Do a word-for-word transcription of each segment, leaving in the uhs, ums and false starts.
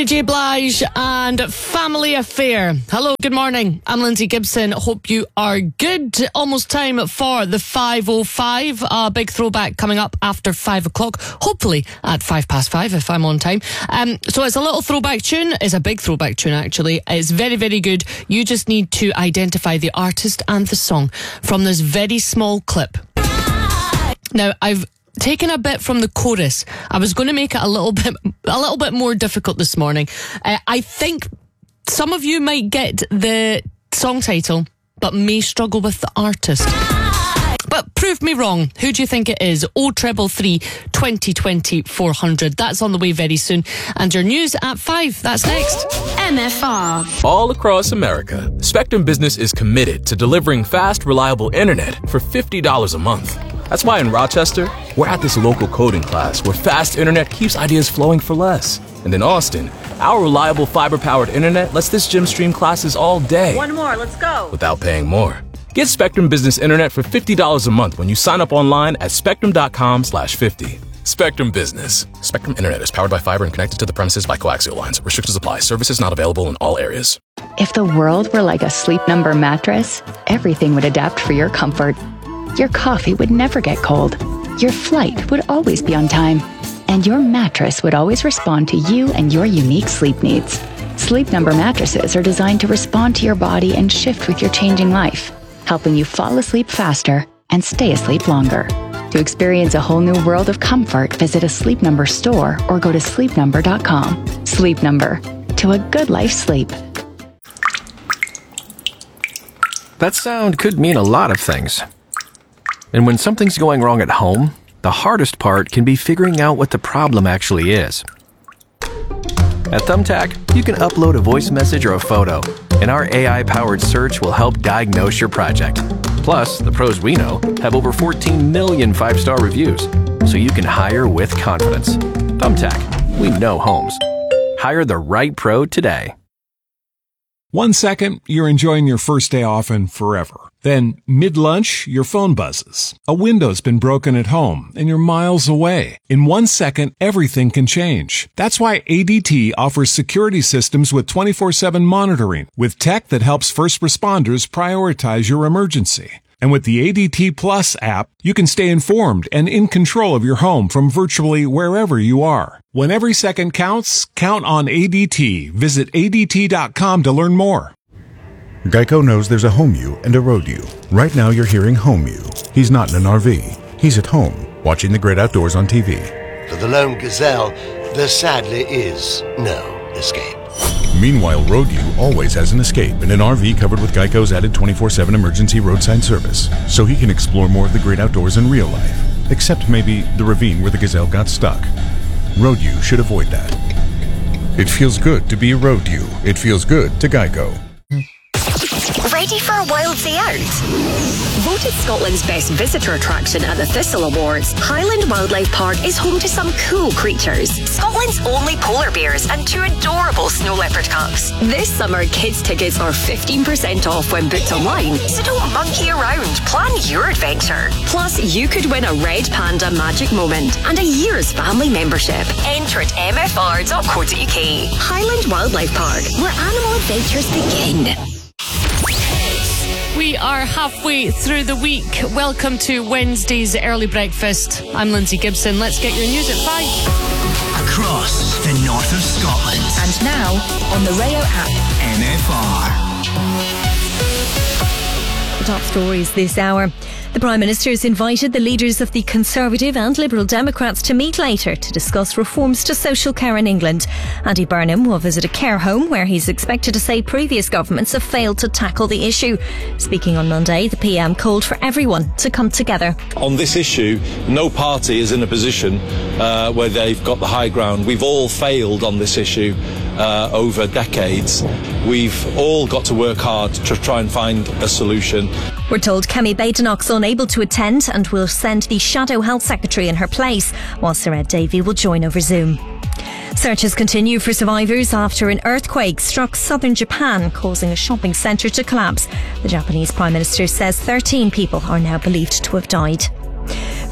Mary J. Blige and Family Affair. Hello, good morning. I'm Lindsay Gibson. Hope you are good. Almost time for the five oh five. A big throwback coming up after five o'clock. Hopefully at five past five if I'm on time. Um, so it's a little throwback tune. It's a big throwback tune, actually. It's very, very good. You just need to identify the artist and the song from this very small clip. Now, I've taken a bit from the chorus. I was going to make it a little bit a little bit more difficult this morning. Uh, I think some of you might get the song title, but may struggle with the artist. But prove me wrong. Who do you think it is? oh triple three, twenty twenty, four hundred. That's on the way very soon. And your news at five. That's next. M F R. All across America, Spectrum Business is committed to delivering fast, reliable internet for fifty dollars a month. That's why in Rochester, we're at this local coding class where fast internet keeps ideas flowing for less. And in Austin, our reliable fiber-powered internet lets this gym stream classes all day. One more, let's go. Without paying more. Get Spectrum Business Internet for fifty dollars a month when you sign up online at spectrum.com slash 50. Spectrum Business. Spectrum Internet is powered by fiber and connected to the premises by coaxial lines. Restrictions apply. Services not available in all areas. If the world were like a Sleep Number mattress, everything would adapt for your comfort. Your coffee would never get cold. Your flight would always be on time. And your mattress would always respond to you and your unique sleep needs. Sleep Number mattresses are designed to respond to your body and shift with your changing life, helping you fall asleep faster and stay asleep longer. To experience a whole new world of comfort, visit a Sleep Number store or go to sleep number dot com. Sleep Number. To a good life's sleep. That sound could mean a lot of things. And when something's going wrong at home, the hardest part can be figuring out what the problem actually is. At Thumbtack, you can upload a voice message or a photo, and our A I-powered search will help diagnose your project. Plus, the pros we know have over fourteen million five-star reviews, so you can hire with confidence. Thumbtack, we know homes. Hire the right pro today. One second, you're enjoying your first day off and forever. Then, mid-lunch, your phone buzzes. A window's been broken at home, and you're miles away. In one second, everything can change. That's why A D T offers security systems with twenty-four seven monitoring, with tech that helps first responders prioritize your emergency. And with the A D T Plus app, you can stay informed and in control of your home from virtually wherever you are. When every second counts, count on A D T. Visit A D T dot com to learn more. Geico knows there's a home you and a road you. Right now you're hearing home you. He's not in an R V. He's at home, watching the great outdoors on T V. For the lone gazelle, there sadly is no escape. Meanwhile, road you always has an escape in an R V covered with Geico's added twenty-four seven emergency roadside service, so he can explore more of the great outdoors in real life, except maybe the ravine where the gazelle got stuck. Road you should avoid that. It feels good to be a road you. It feels good to Geico. Ready for a wild day out? Voted Scotland's best visitor attraction at the Thistle Awards, Highland Wildlife Park is home to some cool creatures. Scotland's only polar bears and two adorable snow leopard cubs. This summer, kids' tickets are fifteen percent off when booked online, so don't monkey around. Plan your adventure. Plus, you could win a Red Panda magic moment and a year's family membership. Enter at m f r dot co dot u k. Highland Wildlife Park, where animal adventures begin. We are halfway through the week. Welcome to Wednesday's early breakfast. I'm Lindsay Gibson. Let's get your news at five. Across the north of Scotland. And now on the Rayo app. M F R. The top stories this hour. The Prime Minister has invited the leaders of the Conservative and Liberal Democrats to meet later to discuss reforms to social care in England. Andy Burnham will visit a care home where he's expected to say previous governments have failed to tackle the issue. Speaking on Monday, the P M called for everyone to come together. On this issue, no party is in a position uh, where they've got the high ground. We've all failed on this issue uh, over decades. We've all got to work hard to try and find a solution. We're told Kemi Badenoch's unable to attend and will send the Shadow Health Secretary in her place, while Sared Davey will join over Zoom. Searches continue for survivors after an earthquake struck southern Japan, causing a shopping centre to collapse. The Japanese Prime Minister says thirteen people are now believed to have died.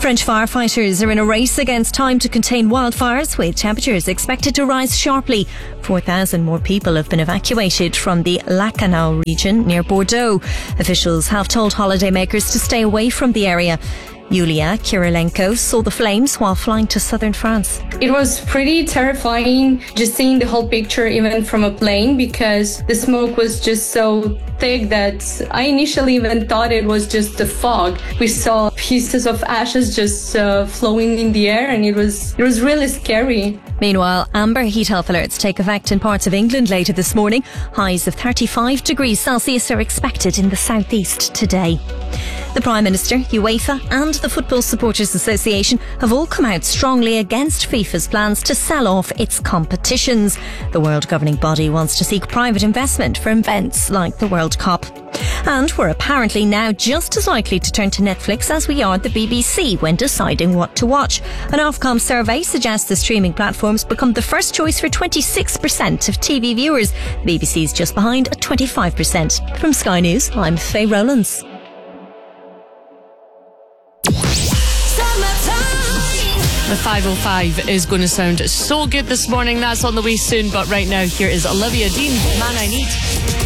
French firefighters are in a race against time to contain wildfires, with temperatures expected to rise sharply. four thousand more people have been evacuated from the Lacanau region near Bordeaux. Officials have told holidaymakers to stay away from the area. Yulia Kirilenko saw the flames while flying to southern France. It was pretty terrifying just seeing the whole picture even from a plane, because the smoke was just so thick that I initially even thought it was just the fog. We saw pieces of ashes just uh, flowing in the air, and it was it was really scary. Meanwhile, amber heat health alerts take effect in parts of England later this morning. Highs of thirty-five degrees Celsius are expected in the southeast today. The Prime Minister, UEFA and the Football Supporters Association have all come out strongly against FIFA's plans to sell off its competitions. The world governing body wants to seek private investment for events like the World Cup. And we're apparently now just as likely to turn to Netflix as we are the B B C when deciding what to watch. An Ofcom survey suggests the streaming platforms become the first choice for twenty-six percent of T V viewers. The B B C's just behind at twenty-five percent. From Sky News, I'm Faye Rowlands. The five oh five is going to sound so good this morning. That's on the way soon. But right now, here is Olivia Dean, Man I Need.